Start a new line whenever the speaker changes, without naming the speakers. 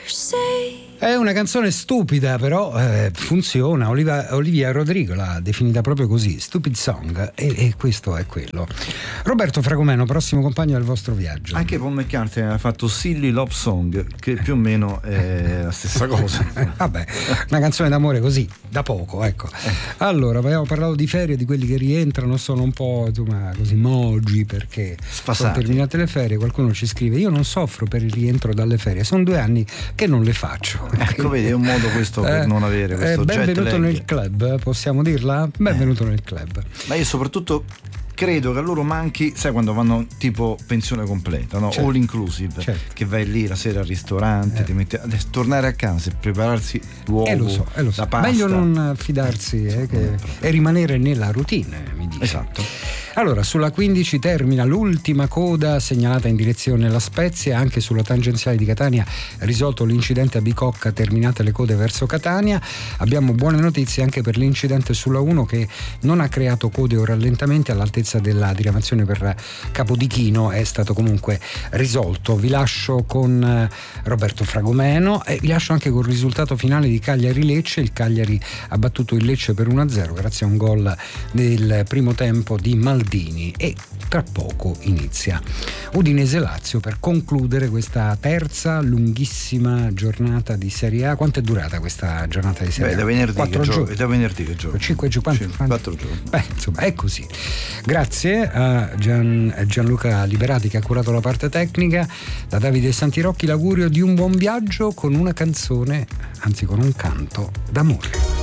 È una canzone stupida, però funziona. Olivia Rodrigo l'ha definita proprio così, Stupid Song, e questo è quello. Roberto Fragomeno, prossimo compagno del vostro viaggio.
Anche Paul McCartney ha fatto Silly Love Song, che più o meno è la stessa cosa.
Vabbè, una canzone d'amore così, da poco, ecco. Allora, abbiamo parlato di ferie, di quelli che rientrano, sono un po', insomma, così mogi perché sono terminate le ferie. Qualcuno ci scrive: io non soffro per il rientro dalle ferie, sono 2 anni che non le faccio.
Ecco, vedi, è un modo questo per non avere questo jet lag.
Benvenuto nel club, possiamo dirla? Benvenuto nel club.
Ma io soprattutto credo che a loro manchi, sai, quando vanno tipo pensione completa, no?
Certo.
All inclusive, certo. Che vai lì la sera al ristorante, ti metti, adesso tornare a casa e prepararsi l'uovo,
lo so.
la pasta.
Meglio non fidarsi e rimanere nella routine, mi dice.
Esatto.
Allora, sulla 15 termina l'ultima coda segnalata in direzione La Spezia, anche sulla tangenziale di Catania risolto l'incidente a Bicocca, terminate le code verso Catania. Abbiamo buone notizie anche per l'incidente sulla 1 che non ha creato code o rallentamenti all'altezza della diramazione per Capodichino, è stato comunque risolto. Vi lascio con Roberto Fragomeno e vi lascio anche col risultato finale di Cagliari-Lecce. Il Cagliari ha battuto il Lecce per 1-0 grazie a un gol del primo tempo di Maldini, e tra poco inizia Udinese-Lazio per concludere questa terza lunghissima giornata di Serie A. Quanto è durata questa giornata di Serie A?
Da venerdì
4 giorni.
Da venerdì che gioco.
5 giorni.
4 giorni.
Insomma, è così. Grazie a Gianluca Liberati che ha curato la parte tecnica. Da Davide Santirocchi l'augurio di un buon viaggio con una canzone, anzi con un canto d'amore.